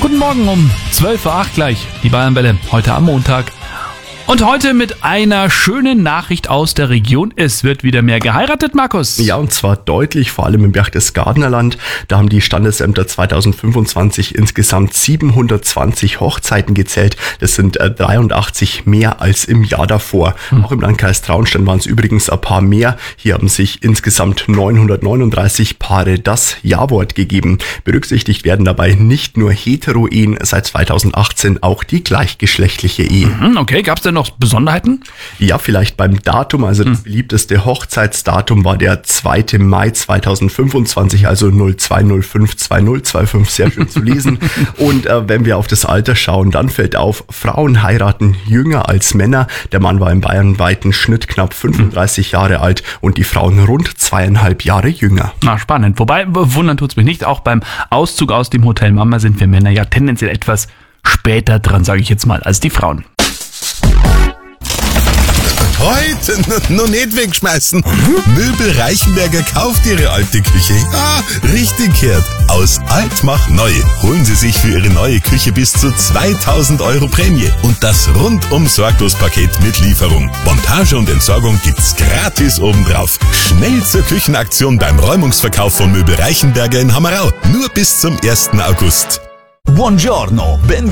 Guten Morgen um 12:08 Uhr gleich, die Bayernwelle, heute am Montag. Und heute mit einer schönen Nachricht aus der Region. Es wird wieder mehr geheiratet, Markus. Ja, und zwar deutlich, vor allem im Berchtesgadener Land. Da haben die Standesämter 2025 insgesamt 720 Hochzeiten gezählt. Das sind 83 mehr als im Jahr davor. Auch im Landkreis Traunstein waren es übrigens ein paar mehr. Hier haben sich insgesamt 939 Paare das Ja-Wort gegeben. Berücksichtigt werden dabei nicht nur Hetero-Ehen, seit 2018 auch die gleichgeschlechtliche Ehe. Okay, gab es denn noch Besonderheiten? Ja, vielleicht beim Datum. Also das beliebteste Hochzeitsdatum war der 2. Mai 2025, also 02052025, sehr schön zu lesen. Und wenn wir auf das Alter schauen, dann fällt auf, Frauen heiraten jünger als Männer. Der Mann war im bayernweiten Schnitt knapp 35 Jahre alt und die Frauen rund 2,5 Jahre jünger. Na, spannend. Wobei, wundern tut's mich nicht. Auch beim Auszug aus dem Hotel Mama sind wir Männer ja tendenziell etwas später dran, sage ich jetzt mal, als die Frauen. Heute noch nicht wegschmeißen. Möbel Reichenberger kauft Ihre alte Küche. Ja, richtig gehört. Aus alt macht neu. Holen Sie sich für Ihre neue Küche bis zu 2.000 € Prämie. Und das rundum sorglos Paket mit Lieferung. Montage und Entsorgung gibt's gratis obendrauf. Schnell zur Küchenaktion beim Räumungsverkauf von Möbel Reichenberger in Hammerau. Nur bis zum 1. August. Buongiorno,